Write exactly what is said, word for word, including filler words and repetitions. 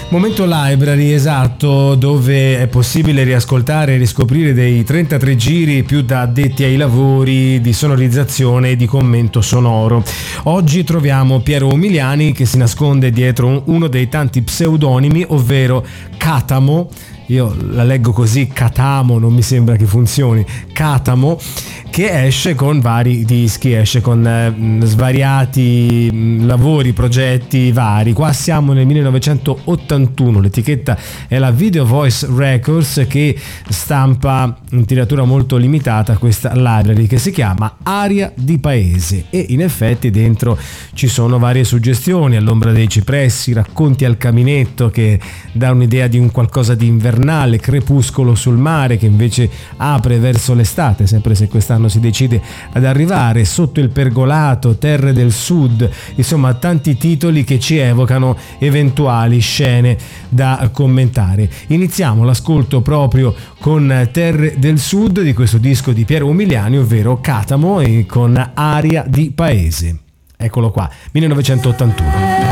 Momento Library, esatto, dove è possibile riascoltare e riscoprire dei trentatré giri più da addetti ai lavori di sonorizzazione e di commento sonoro. Oggi troviamo Piero Umiliani che si nasconde dietro uno dei tanti pseudonimi, ovvero Catamo. Io la leggo così, Catamo, non mi sembra che funzioni, Catamo, che esce con vari dischi, esce con eh, svariati mh, lavori, progetti vari. Qua siamo nel millenovecentottantuno, l'etichetta è la Video Voice Records, che stampa in tiratura molto limitata questa library che si chiama Aria di Paese, e in effetti dentro ci sono varie suggestioni: All'ombra dei cipressi, Racconti al caminetto, che dà un'idea di un qualcosa di invernale, Crepuscolo sul mare, che invece apre verso l'estate, sempre se quest'anno si decide ad arrivare, Sotto il pergolato, Terre del Sud, insomma tanti titoli che ci evocano eventuali scene da commentare. Iniziamo l'ascolto proprio con Terre del Sud di questo disco di Piero Umiliani, ovvero Catamo, e con Aria di Paese. Eccolo qua, millenovecentottantuno.